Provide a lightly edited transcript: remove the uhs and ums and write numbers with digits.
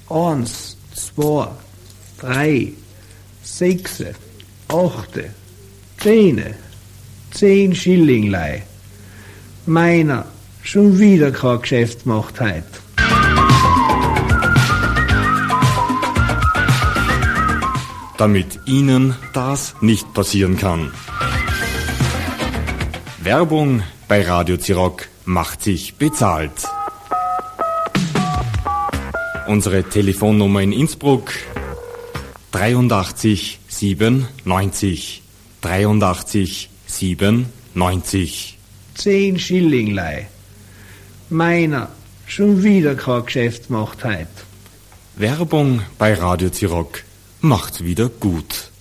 1, 2, 3, 6, 8, 10, 10 Schillinglei. Meiner, schon wieder kein Geschäft gemacht heut. Damit Ihnen das nicht passieren kann. Werbung bei Radio Zirock macht sich bezahlt. Unsere Telefonnummer in Innsbruck 83 97 83 97. 10 Schillinglei. Meiner, schon wieder kein Geschäft gemacht heut. Werbung bei Radio Zirock macht's wieder gut.